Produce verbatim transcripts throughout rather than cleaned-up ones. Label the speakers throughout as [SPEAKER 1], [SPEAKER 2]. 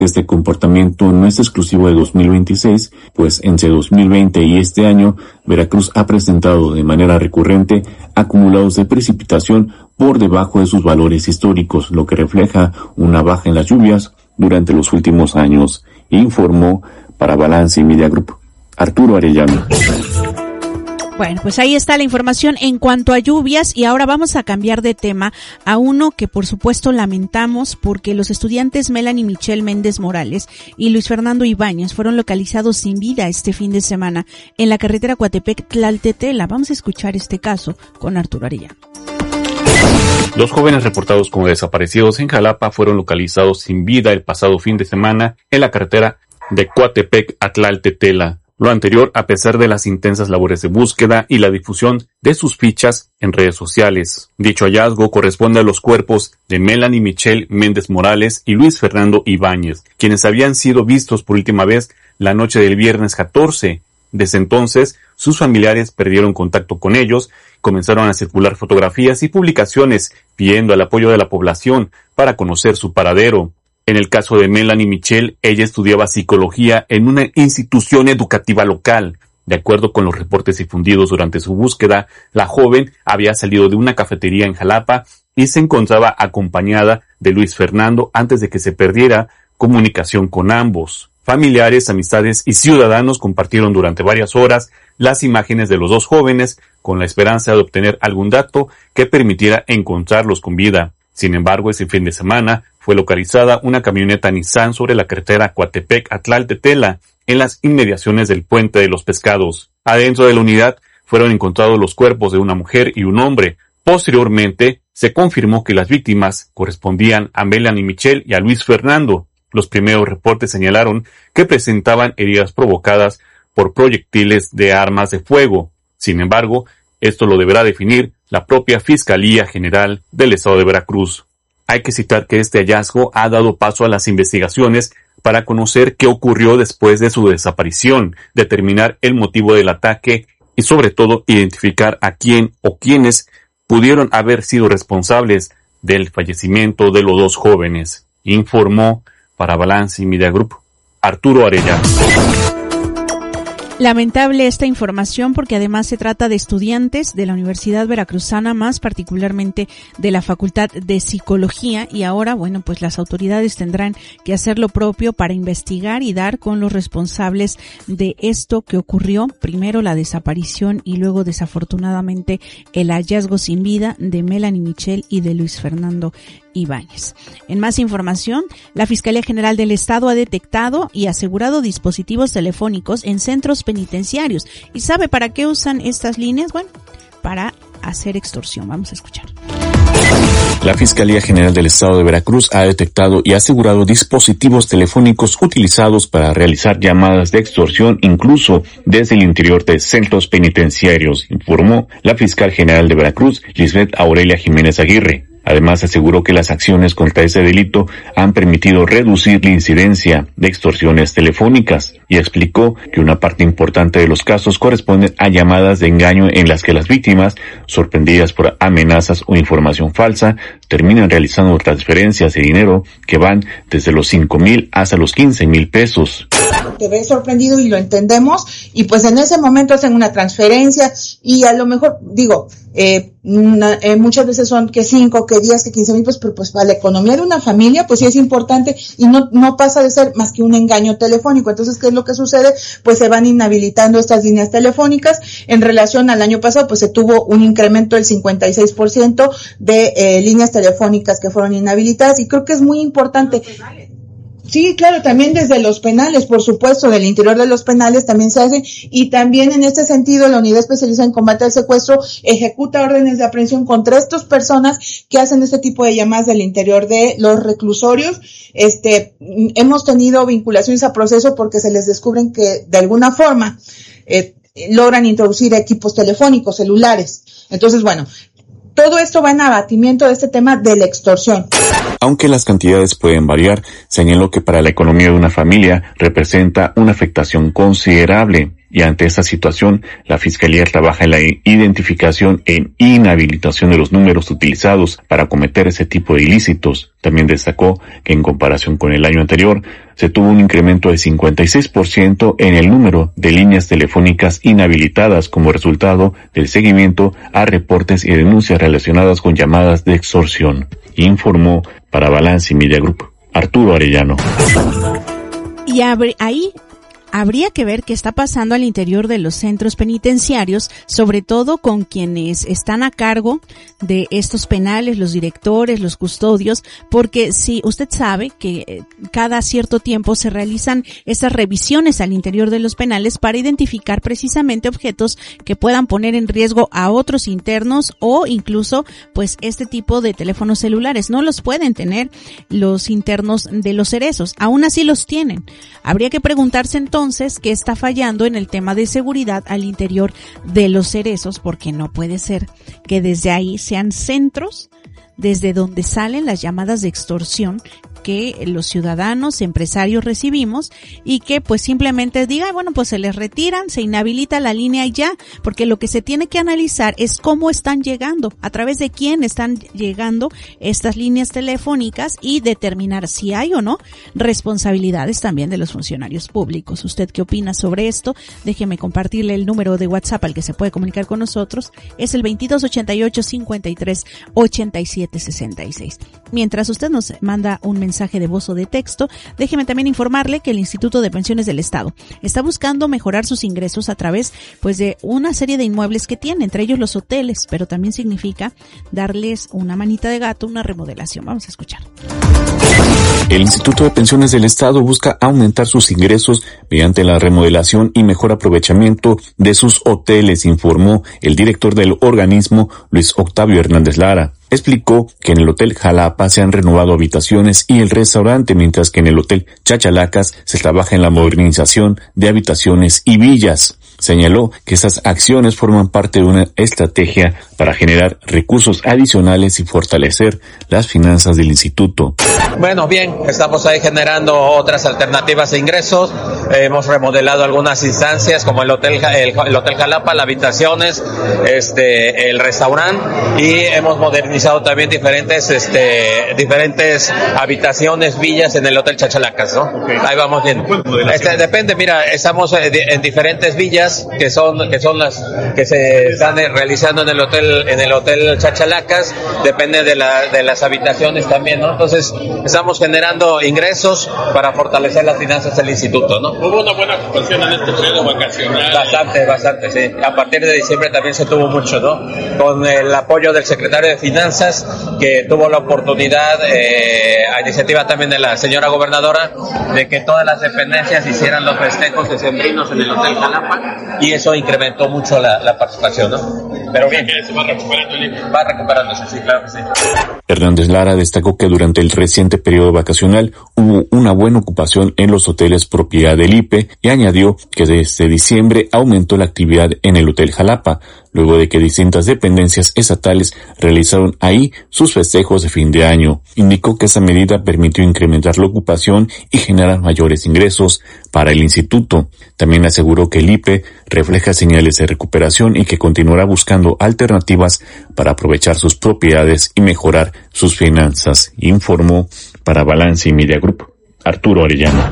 [SPEAKER 1] Este comportamiento no es exclusivo de dos mil veintiséis, pues entre dos mil veinte y este año, Veracruz ha presentado de manera recurrente acumulados de precipitación por debajo de sus valores históricos, lo que refleja una baja en las lluvias durante los últimos años, informó para Balance Media Group Arturo Arellano.
[SPEAKER 2] Bueno, pues ahí está la información en cuanto a lluvias, y ahora vamos a cambiar de tema a uno que por supuesto lamentamos, porque los estudiantes Melanie Michelle Méndez Morales y Luis Fernando Ibáñez fueron localizados sin vida este fin de semana en la carretera Coatepec-Tlaltetela. Vamos a escuchar este caso con Arturo Arellano.
[SPEAKER 3] Los jóvenes reportados como desaparecidos en Jalapa fueron localizados sin vida el pasado fin de semana en la carretera de Coatepec a Tlaltetela. Lo anterior a pesar de las intensas labores de búsqueda y la difusión de sus fichas en redes sociales. Dicho hallazgo corresponde a los cuerpos de Melanie Michelle Méndez Morales y Luis Fernando Ibáñez, quienes habían sido vistos por última vez la noche del viernes catorce. Desde entonces, sus familiares perdieron contacto con ellos, comenzaron a circular fotografías y publicaciones pidiendo el apoyo de la población para conocer su paradero. En el caso de Melanie Michelle, ella estudiaba psicología en una institución educativa local. De acuerdo con los reportes difundidos durante su búsqueda, la joven había salido de una cafetería en Jalapa y se encontraba acompañada de Luis Fernando antes de que se perdiera comunicación con ambos. Familiares, amistades y ciudadanos compartieron durante varias horas las imágenes de los dos jóvenes con la esperanza de obtener algún dato que permitiera encontrarlos con vida. Sin embargo, ese fin de semana fue localizada una camioneta Nissan sobre la carretera Coatepec a Tlaltetela, en las inmediaciones del Puente de los Pescados. Adentro de la unidad fueron encontrados los cuerpos de una mujer y un hombre. Posteriormente, se confirmó que las víctimas correspondían a Melanie Michelle y a Luis Fernando. Los primeros reportes señalaron que presentaban heridas provocadas por proyectiles de armas de fuego. Sin embargo, esto lo deberá definir la propia Fiscalía General del Estado de Veracruz. Hay que citar que este hallazgo ha dado paso a las investigaciones para conocer qué ocurrió después de su desaparición, determinar el motivo del ataque y sobre todo identificar a quién o quiénes pudieron haber sido responsables del fallecimiento de los dos jóvenes, informó para Balance Media Group Arturo Arellano.
[SPEAKER 2] Lamentable esta información, porque además se trata de estudiantes de la Universidad Veracruzana, más particularmente de la Facultad de Psicología, y ahora, bueno, pues las autoridades tendrán que hacer lo propio para investigar y dar con los responsables de esto que ocurrió, primero la desaparición y luego desafortunadamente el hallazgo sin vida de Melanie Michelle y de Luis Fernando Ibáñez. En más información, la Fiscalía General del Estado ha detectado y asegurado dispositivos telefónicos en centros penitenciarios. ¿Y sabe para qué usan estas líneas? Bueno, para hacer extorsión. Vamos a escuchar.
[SPEAKER 1] La Fiscalía General del Estado de Veracruz ha detectado y asegurado dispositivos telefónicos utilizados para realizar llamadas de extorsión, incluso desde el interior de centros penitenciarios, informó la Fiscal General de Veracruz, Lisbeth Aurelia Jiménez Aguirre. Además, aseguró que las acciones contra ese delito han permitido reducir la incidencia de extorsiones telefónicas y explicó que una parte importante de los casos corresponden a llamadas de engaño en las que las víctimas, sorprendidas por amenazas o información falsa, terminan realizando transferencias de dinero que van desde los cinco mil hasta los quince mil pesos.
[SPEAKER 4] Te ves sorprendido y lo entendemos, y pues en ese momento hacen una transferencia y a lo mejor, digo, eh, una, eh muchas veces son que cinco, que diez, que quince mil pesos, pero pues para la economía de una familia pues sí es importante y no, no pasa de ser más que un engaño telefónico. Entonces, ¿qué es lo que sucede? Pues se van inhabilitando estas líneas telefónicas. En relación al año pasado, pues se tuvo un incremento del cincuenta y seis por ciento de eh, líneas telefónicas que fueron inhabilitadas, y creo que es muy importante. Sí, claro, también desde los penales, por supuesto, del interior de los penales también se hace, y también en este sentido la Unidad Especializada en Combate al Secuestro ejecuta órdenes de aprehensión contra estas personas que hacen este tipo de llamadas del interior de los reclusorios. Este, hemos tenido vinculaciones a proceso porque se les descubren que de alguna forma eh, logran introducir equipos telefónicos, celulares. Entonces, bueno, todo esto va en abatimiento de este tema de la extorsión.
[SPEAKER 1] Aunque las cantidades pueden variar, señaló que para la economía de una familia representa una afectación considerable. Y ante esta situación, la Fiscalía trabaja en la identificación e inhabilitación de los números utilizados para cometer ese tipo de ilícitos. También destacó que en comparación con el año anterior, se tuvo un incremento de cincuenta y seis por ciento en el número de líneas telefónicas inhabilitadas como resultado del seguimiento a reportes y denuncias relacionadas con llamadas de extorsión. Informó para Balance Media Group Arturo Arellano.
[SPEAKER 2] Y abre, ahí habría que ver qué está pasando al interior de los centros penitenciarios, sobre todo con quienes están a cargo de estos penales, los directores, los custodios, porque si usted sabe que cada cierto tiempo se realizan esas revisiones al interior de los penales para identificar precisamente objetos que puedan poner en riesgo a otros internos o incluso pues este tipo de teléfonos celulares. No los pueden tener los internos de los cerezos, aún así los tienen. Habría que preguntarse entonces Entonces, ¿qué está fallando en el tema de seguridad al interior de los cerezos? Porque no puede ser que desde ahí sean centros desde donde salen las llamadas de extorsión que los ciudadanos, empresarios recibimos y que pues simplemente diga, bueno, pues se les retiran, se inhabilita la línea y ya, porque lo que se tiene que analizar es cómo están llegando, a través de quién están llegando estas líneas telefónicas y determinar si hay o no responsabilidades también de los funcionarios públicos. ¿Usted qué opina sobre esto? Déjeme compartirle el número de WhatsApp al que se puede comunicar con nosotros. Es el veintidós ochenta y ocho cincuenta y tres ochenta y siete sesenta y seis. Mientras usted nos manda un mensaje mensaje de voz o de texto, déjeme también informarle que el Instituto de Pensiones del Estado está buscando mejorar sus ingresos a través pues de una serie de inmuebles que tiene, entre ellos los hoteles, pero también significa darles una manita de gato, una remodelación. Vamos a escuchar.
[SPEAKER 1] El Instituto de Pensiones del Estado busca aumentar sus ingresos mediante la remodelación y mejor aprovechamiento de sus hoteles, informó el director del organismo, Luis Octavio Hernández Lara. Explicó que en el Hotel Jalapa se han renovado habitaciones y el restaurante, mientras que en el Hotel Chachalacas se trabaja en la modernización de habitaciones y villas. Señaló que estas acciones forman parte de una estrategia para generar recursos adicionales y fortalecer las finanzas del instituto.
[SPEAKER 5] Bueno, bien, estamos ahí generando otras alternativas de ingresos. Eh, hemos remodelado algunas instancias como el Hotel el, el Hotel Jalapa, las habitaciones, este, el restaurante, y hemos modernizado también diferentes, este, diferentes habitaciones, villas en el Hotel Chachalacas, ¿no? Okay. Ahí vamos bien. Este, depende, mira, estamos en diferentes villas que son que son las que se están realizando en el hotel en el Hotel Chachalacas, depende de la de las habitaciones también, ¿no? Entonces estamos generando ingresos para fortalecer las finanzas del instituto, ¿no?
[SPEAKER 6] Hubo una buena ocupación en este periodo vacacional.
[SPEAKER 5] Bastante, bastante, sí. A partir de diciembre también se tuvo mucho, ¿no? Con el apoyo del secretario de Finanzas, que tuvo la oportunidad, eh, a iniciativa también de la señora gobernadora, de que todas las dependencias hicieran los festejos decembrinos en el Hotel Jalapa, y eso incrementó mucho la, la participación, ¿no? Pero bien.
[SPEAKER 6] Que se va recuperando el I P E.
[SPEAKER 5] Va recuperándose, sí, claro que sí.
[SPEAKER 1] Hernández Lara destacó que durante el reciente periodo vacacional hubo una buena ocupación en los hoteles propiedad del I P E y añadió que desde diciembre aumentó la actividad en el Hotel Jalapa, luego de que distintas dependencias estatales realizaron ahí sus festejos de fin de año. Indicó que esa medida permitió incrementar la ocupación y generar mayores ingresos para el instituto. También aseguró que el I P E refleja señales de recuperación y que continuará buscando alternativas para aprovechar sus propiedades y mejorar sus finanzas, informó para Balance Media Group Arturo Arellano.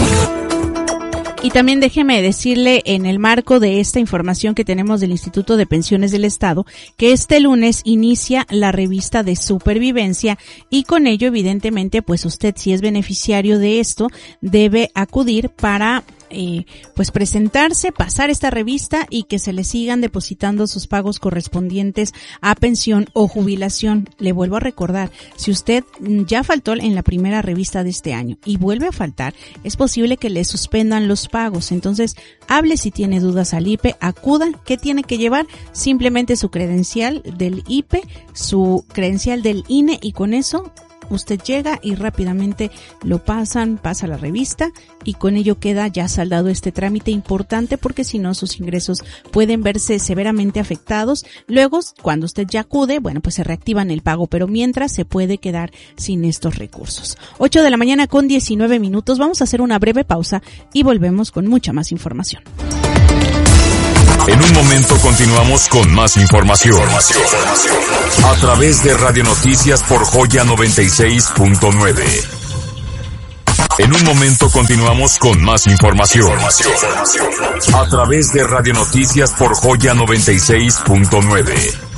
[SPEAKER 2] Y también déjeme decirle, en el marco de esta información que tenemos del Instituto de Pensiones del Estado, que este lunes inicia la revista de supervivencia, y con ello evidentemente pues usted, si es beneficiario de esto, debe acudir para Eh, pues presentarse, pasar esta revista y que se le sigan depositando sus pagos correspondientes a pensión o jubilación. Le vuelvo a recordar, si usted ya faltó en la primera revista de este año y vuelve a faltar, es posible que le suspendan los pagos. Entonces, hable si tiene dudas al I P E, acuda. ¿Qué tiene que llevar? Simplemente su credencial del I P E, su credencial del I N E, y con eso usted llega y rápidamente lo pasan, pasa la revista, y con ello queda ya saldado este trámite importante, porque si no sus ingresos pueden verse severamente afectados. Luego, cuando usted ya acude, bueno, pues se reactivan el pago, pero mientras se puede quedar sin estos recursos. ocho de la mañana con diecinueve minutos, vamos a hacer una breve pausa y volvemos con mucha más información.
[SPEAKER 7] En un momento continuamos con más información. A través de Radio Noticias por Joya noventa y seis punto nueve. En un momento continuamos con más información. A través de Radio Noticias por Joya noventa y seis punto nueve.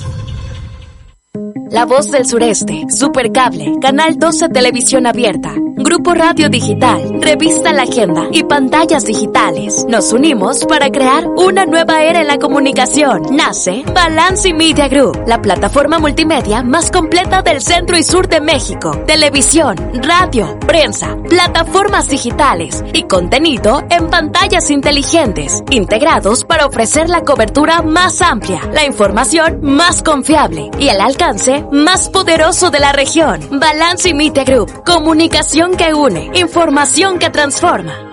[SPEAKER 8] La Voz del Sureste, Supercable, Canal doce Televisión Abierta, Grupo Radio Digital, Revista La Agenda y Pantallas Digitales. Nos unimos para crear una nueva era en la comunicación. Nace Balance Media Group, la plataforma multimedia más completa del centro y sur de México. Televisión, radio, prensa, plataformas digitales y contenido en pantallas inteligentes, integrados para ofrecer la cobertura más amplia, la información más confiable y el alcance más poderoso de la región. Balance Media Group, comunicación que une, información que transforma.